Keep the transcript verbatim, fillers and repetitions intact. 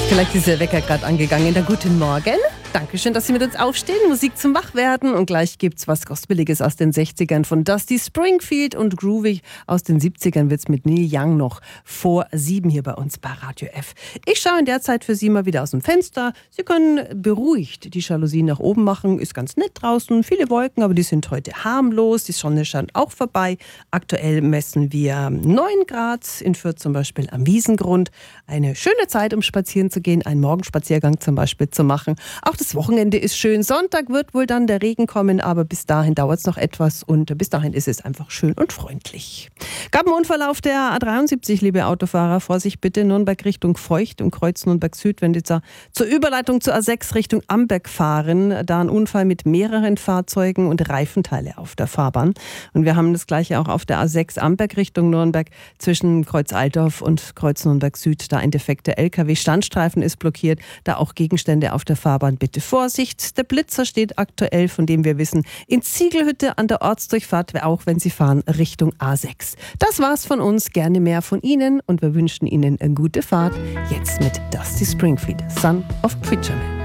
Vielleicht ist der Wecker gerade angegangen. Na, guten Morgen. Dankeschön, dass Sie mit uns aufstehen. Musik zum Wachwerden. Und gleich gibt's was Gospeliges aus den sechzigern von Dusty Springfield und Groovy aus den siebzigern wird's mit Neil Young noch vor sieben hier bei uns bei Radio F. Ich schaue in der Zeit für Sie mal wieder aus dem Fenster. Sie können beruhigt die Jalousien nach oben machen. Ist ganz nett draußen. Viele Wolken, aber die sind heute harmlos. Die Sonne scheint auch vorbei. Aktuell messen wir neun Grad in Fürth zum Beispiel am Wiesengrund. Eine schöne Zeit, um spazieren zu gehen, einen Morgenspaziergang zum Beispiel zu machen. Auch das Wochenende ist schön. Sonntag wird wohl dann der Regen kommen, aber bis dahin dauert es noch etwas und bis dahin ist es einfach schön und freundlich. Gab einen Unfall auf der A dreiundsiebzig, liebe Autofahrer. Vorsicht bitte, Nürnberg Richtung Feucht im Kreuz Nürnberg Süd, wenn die zur Überleitung zur A sechs Richtung Amberg fahren. Da ein Unfall mit mehreren Fahrzeugen und Reifenteile auf der Fahrbahn. Und wir haben das gleiche auch auf der A sechs Amberg Richtung Nürnberg zwischen Kreuz Altdorf und Kreuz Nürnberg Süd. Da ein defekter L K W-Standstreifen ist blockiert, da auch Gegenstände auf der Fahrbahn. Bitte Vorsicht, der Blitzer steht aktuell, von dem wir wissen, in Ziegelhütte an der Ortsdurchfahrt, auch wenn Sie fahren Richtung A sechs. Das war's von uns, gerne mehr von Ihnen und wir wünschen Ihnen eine gute Fahrt. Jetzt mit Dusty Springfield, Son of Preacher Man.